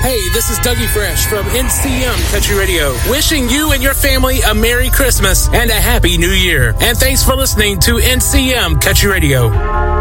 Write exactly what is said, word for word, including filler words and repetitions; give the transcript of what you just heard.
Hey, this is Dougie Fresh from N C M Country Radio, wishing you and your family a Merry Christmas and a Happy New Year. And thanks for listening to N C M Country Radio.